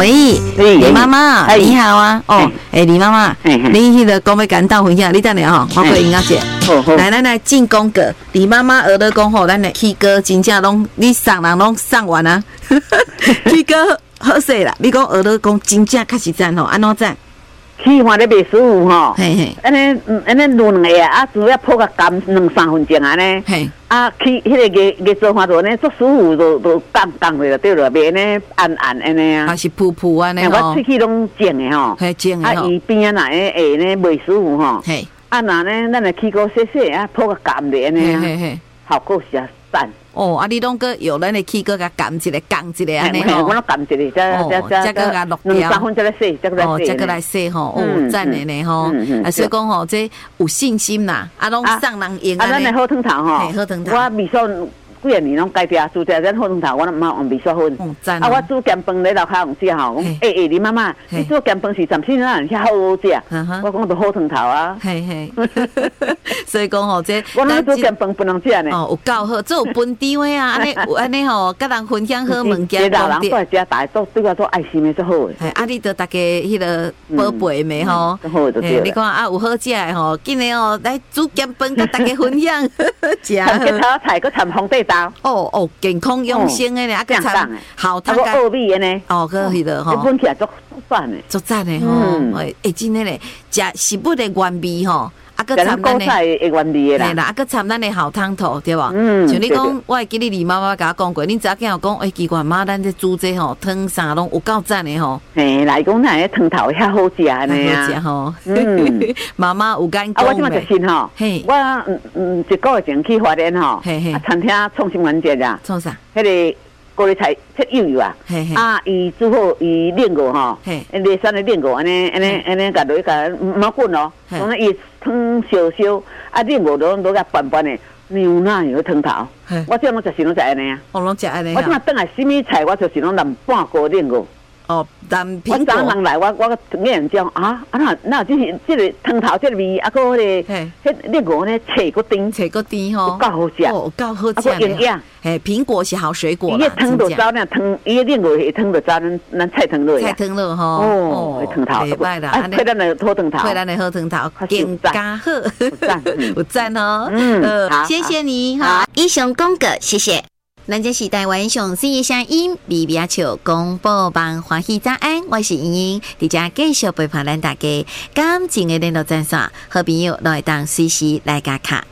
喂，李妈妈，你好啊。哦，李妈妈，你迄个讲要简单分享，你等下吼，我过音乐节。来，咱来进攻个李妈妈儿的讲吼，咱的 K 歌真正拢你送人拢送完啊。K 歌好势啦，你讲儿的讲真正确实赞吼，安怎赞？ 去换咧卖师傅吼，安尼卤两个啊，主要泡个干2-3分钟安尼，啊去迄个个做法就安尼，做师傅就降咧对了，袂安尼暗安尼啊， 还是噗噗安尼吼， 我喙齿拢净诶吼，啊伊边啊那会呢卖师傅吼，啊那呢咱来去个细细啊泡个干咧安尼啊，效果是啊赞。 哦，啊！你拢个有咱的起个甲降一个安尼吼， 我拢降一个， 再个甲落掉 2-3分再来洗， 再个来洗吼，哦，赞的呢吼，啊，所以讲吼，这有信心啦，啊，拢送人用啊，咱的好汤头吼， 好汤头， 我味噌几啊年拢改掉，煮只咱好汤头，我拢毋用味噌粉。啊，我煮咸饭咧楼下用食吼，讲你妈妈，你煮咸饭是34人遐好食，我讲都好汤头啊。 所以讲吼，这我拢煮咸饭不能食呢。 哦，有够好，这有分场的啊，安尼吼，甲人分享好物件。 老人在食，大家都对我做爱心的最好的。 啊，你得大家迄个宝贝的吼，你看啊有好食的吼，今年哦来煮咸饭，甲大家分享食。 参炒菜，佮参红地。 哦，健康养生的呢，啊，佮参好汤个奥秘的呢， 哦，佮迄个吼， 分起来足赞的， 足赞的吼，真的嘞，食食物的原味吼，啊，佮参咱的原味的啦， 啦，啊，佮参咱的好汤头，对吧？像你讲，我会记得李妈妈甲我讲过，恁早间有讲，奇怪妈，咱这煮这吼汤啥拢有够赞的吼， 来讲咱个汤头遐好食呢啊， 好食吼，妈妈有干讲， 我即马就信吼，我一个月前去花莲吼，餐厅创新环节啊， 创啥？ 迄个高丽菜切幼啊，啊，伊煮好伊炼过吼，内山的炼过安尼，甲落去甲毛滚咯，讲伊汤烧烧，啊炼过落甲拌拌的牛奶有汤头，我即马就是拢食安尼啊， 我拢食安尼， 我即马等来什么菜我就是拢淋半锅炼过。 哦，但我早人来，我眼讲啊，那这个汤头这个味，啊个迄那个呢，切个丁吼，够好食， 哦，够好食， 营养。 苹果是好水果啦， 伊个汤就走那汤，伊个那个汤就走咱菜汤落呀。 菜汤落吼， 哦，汤头袂歹啦， 配咱的好汤头， 配咱的好汤头，更加好，有赞哦。好，谢谢你哈，以上讲过，谢谢。咱这是台湾上水的声音，微微笑广播网欢喜早安，我是莹莹，伫遮继续陪伴咱大家。感情的联络专线，好朋友都会当随时来加卡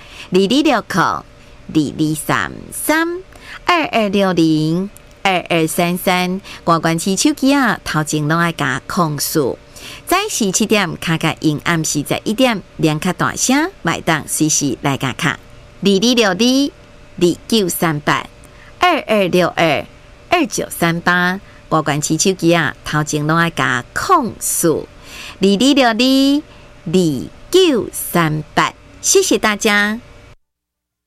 226022332233，关关起手机啊，头前拢爱加控诉。早时7点卡卡因暗时在1点，连卡大声，买当随时来加卡2262293822622938，挂关起手机啊，头前拢爱加控诉22622938，谢谢大家。